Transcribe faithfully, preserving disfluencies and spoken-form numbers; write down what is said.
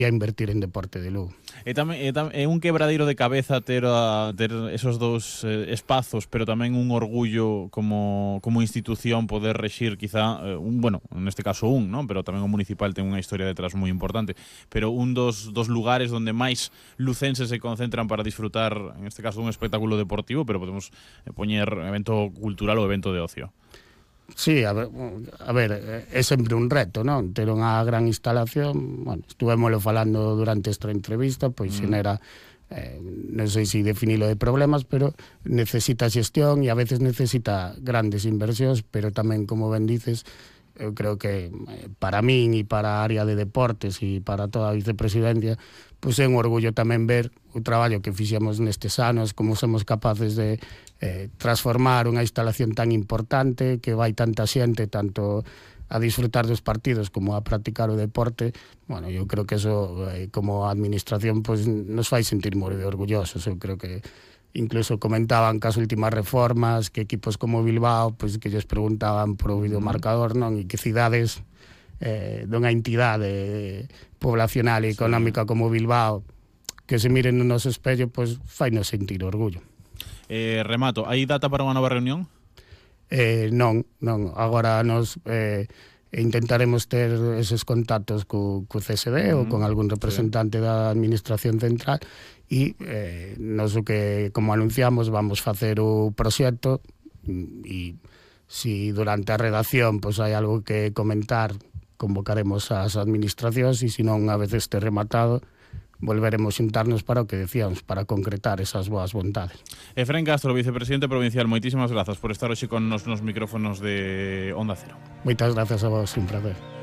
a invertir en deporte de Lugo. E tamén é, tam, é un quebradeiro de cabeza ter, a, ter esos dous eh, espazos, pero tamén un orgullo como, como institución poder rexir quizá, eh, un, bueno, neste caso un, non? Pero tamén o municipal ten unha historia detrás moi importante, pero un dos, dos lugares onde máis lucenses se concentran para disfrutar, en este caso, un espectáculo deportivo, pero podemos eh, poñer evento cultural ou evento de ocio. Sí, a ver, a ver, é sempre un reto, non? Ter unha gran instalación, bueno, estuvémolo falando durante esta entrevista, pois mm. xenera, eh, non sei se definilo de problemas, pero necesita xestión e a veces necesita grandes inversións, pero tamén, como ben dices, eu creo que para min e para a área de deportes e para toda a vicepresidencia, pois é un orgullo tamén ver o traballo que fixemos nestes anos, como somos capaces de eh, transformar unha instalación tan importante, que vai tanta xente, tanto a disfrutar dos partidos como a practicar o deporte. Bueno, eu creo que eso, eh, como administración, pois nos fai sentir moi orgullosos. Eu creo que incluso comentaban que as últimas reformas, que equipos como Bilbao, pois que lles preguntaban por o videomarcador, non? E que cidades eh, dunha entidade poblacional e económica como Bilbao, que se miren no noso espello, pois fainos sentir orgullo. Eh, remato, hai data para unha nova reunión? Eh, non, non. Agora nos eh, intentaremos ter eses contactos co, co C S D mm, ou con algún representante sí. da Administración Central e eh, nos o que, como anunciamos, vamos facer o proxecto e si durante a redacción pois hai algo que comentar, convocaremos as administracións e se non, unha vez este rematado, volveremos xuntarnos para o que decíamos, para concretar esas boas vontades. Efrén Castro, vicepresidente provincial, moitísimas grazas por estar hoxe con nos nos micrófonos de Onda Cero. Moitas grazas a vos, un placer.